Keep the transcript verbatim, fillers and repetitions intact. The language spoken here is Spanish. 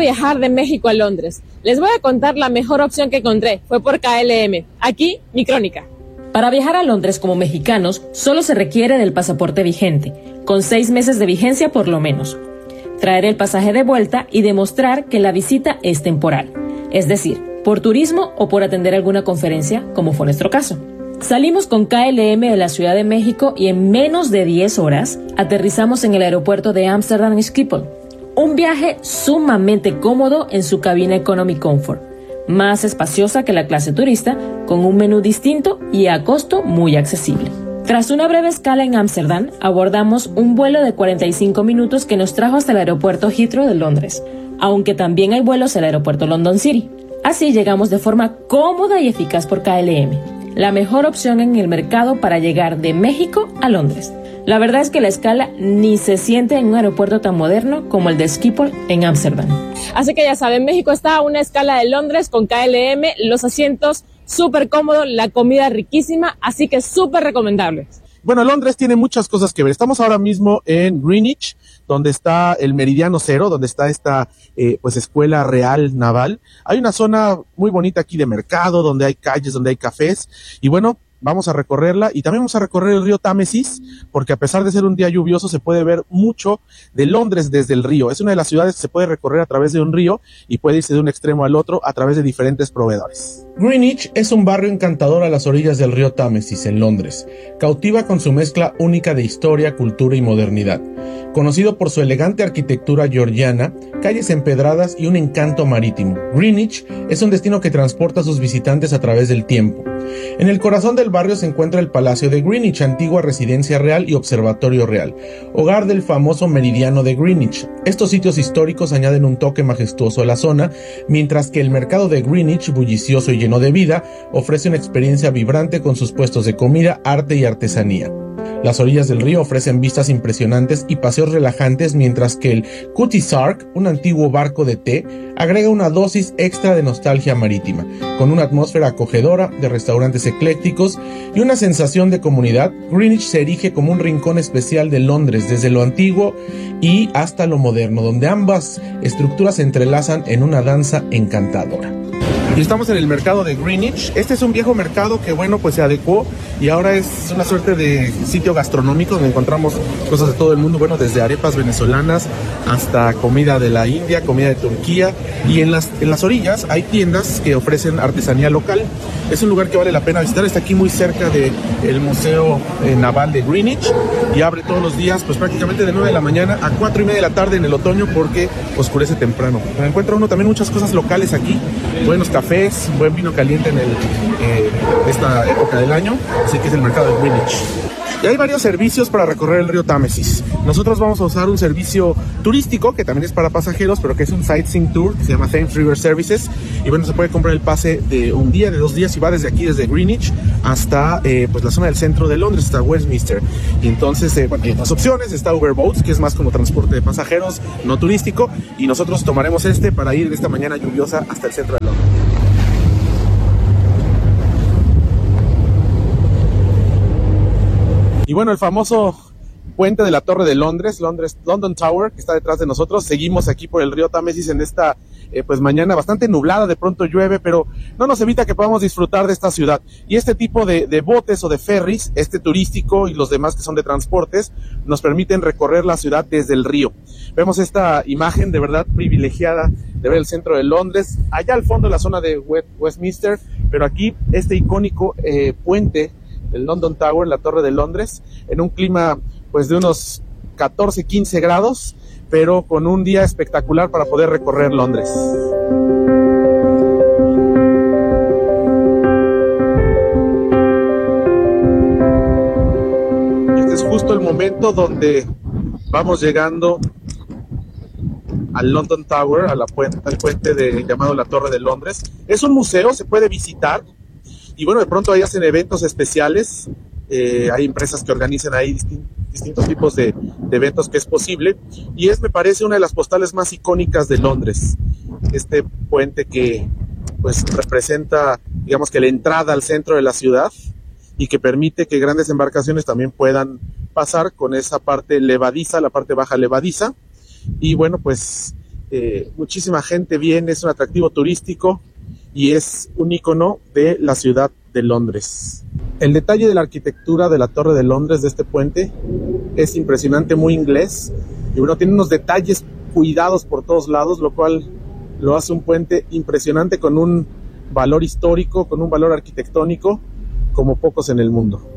viajar de México a Londres. Les voy a contar la mejor opción que encontré. Fue por K L M. Aquí, mi crónica. Para viajar a Londres como mexicanos, solo se requiere del pasaporte vigente, con seis meses de vigencia por lo menos. Traer el pasaje de vuelta y demostrar que la visita es temporal, es decir, por turismo o por atender alguna conferencia, como fue nuestro caso. Salimos con K L M de la Ciudad de México y en menos de diez horas aterrizamos en el aeropuerto de Amsterdam Schiphol. Un viaje sumamente cómodo en su cabina Economy Comfort, más espaciosa que la clase turista, con un menú distinto y a costo muy accesible. Tras una breve escala en Ámsterdam, abordamos un vuelo de cuarenta y cinco minutos que nos trajo hasta el aeropuerto Heathrow de Londres, aunque también hay vuelos al aeropuerto London City. Así llegamos de forma cómoda y eficaz por K L M, la mejor opción en el mercado para llegar de México a Londres. La verdad es que la escala ni se siente en un aeropuerto tan moderno como el de Schiphol en Ámsterdam. Así que ya saben, México está a una escala de Londres con K L M, los asientos súper cómodos, la comida riquísima, así que súper recomendable. Bueno, Londres tiene muchas cosas que ver. Estamos ahora mismo en Greenwich, donde está el Meridiano Cero, donde está esta eh, pues escuela real naval. Hay una zona muy bonita aquí de mercado, donde hay calles, donde hay cafés, y bueno, vamos a recorrerla y también vamos a recorrer el río Támesis, porque a pesar de ser un día lluvioso se puede ver mucho de Londres desde el río. Es una de las ciudades que se puede recorrer a través de un río y puede irse de un extremo al otro a través de diferentes proveedores. Greenwich es un barrio encantador a las orillas del río Támesis en Londres. Cautiva con su mezcla única de historia, cultura y modernidad. Conocido por su elegante arquitectura georgiana, calles empedradas y un encanto marítimo, Greenwich es un destino que transporta a sus visitantes a través del tiempo. En el corazón del barrio se encuentra el Palacio de Greenwich, antigua residencia real y observatorio real, hogar del famoso Meridiano de Greenwich. Estos sitios históricos añaden un toque majestuoso a la zona, mientras que el mercado de Greenwich, bullicioso y lleno de vida, ofrece una experiencia vibrante con sus puestos de comida, arte y artesanía. Las orillas del río ofrecen vistas impresionantes y paseos relajantes, mientras que el Cutty Sark, un antiguo barco de té, agrega una dosis extra de nostalgia marítima, con una atmósfera acogedora de restaurantes eclécticos y una sensación de comunidad. Greenwich se erige como un rincón especial de Londres, desde lo antiguo y hasta lo moderno, donde ambas estructuras se entrelazan en una danza encantadora. Y estamos en el mercado de Greenwich. Este es un viejo mercado que, bueno, pues se adecuó y ahora es una suerte de sitio gastronómico donde encontramos cosas de todo el mundo, bueno, desde arepas venezolanas hasta comida de la India, comida de Turquía, y en las, en las orillas hay tiendas que ofrecen artesanía local. Es un lugar que vale la pena visitar, está aquí muy cerca del Museo eh, Naval de Greenwich y abre todos los días, pues prácticamente de nueve de la mañana a cuatro y media de la tarde en el otoño, porque oscurece temprano. Pero encuentra uno también muchas cosas locales aquí, buenos cafés, buen vino caliente en el, eh, esta época del año, así que es el mercado de Greenwich. Y hay varios servicios para recorrer el río Támesis. Nosotros vamos a usar un servicio turístico que también es para pasajeros, pero que es un sightseeing tour que se llama Thames River Services. Y bueno, se puede comprar el pase de un día, de dos días, y va desde aquí, desde Greenwich, hasta eh, pues la zona del centro de Londres, hasta Westminster. Y entonces, eh, bueno, hay otras opciones. Está Uber Boats, que es más como transporte de pasajeros, no turístico. Y nosotros tomaremos este para ir de esta mañana lluviosa hasta el centro de Londres. Y bueno, el famoso puente de la Torre de Londres, Londres, London Tower, que está detrás de nosotros. Seguimos aquí por el río Támesis en esta eh, pues mañana bastante nublada, de pronto llueve, pero no nos evita que podamos disfrutar de esta ciudad. Y este tipo de, de botes o de ferries, este turístico y los demás que son de transportes, nos permiten recorrer la ciudad desde el río. Vemos esta imagen de verdad privilegiada de ver el centro de Londres, allá al fondo la zona de Westminster, pero aquí este icónico eh, puente, el London Tower, la Torre de Londres, en un clima pues de unos catorce, quince grados, pero con un día espectacular para poder recorrer Londres. Este es justo el momento donde vamos llegando al London Tower, a la puente, al puente de, llamado la Torre de Londres. Es un museo, se puede visitar. Y bueno, de pronto ahí hacen eventos especiales, eh, hay empresas que organizan ahí distin- distintos tipos de, de eventos que es posible, y es, me parece, una de las postales más icónicas de Londres, este puente que pues representa, digamos que la entrada al centro de la ciudad, y que permite que grandes embarcaciones también puedan pasar con esa parte levadiza, la parte baja levadiza, y bueno, pues eh, muchísima gente viene, es un atractivo turístico y es un icono de la ciudad de Londres. El detalle de la arquitectura de la Torre de Londres, de este puente, es impresionante, muy inglés, y bueno, tiene unos detalles cuidados por todos lados, lo cual lo hace un puente impresionante con un valor histórico, con un valor arquitectónico como pocos en el mundo.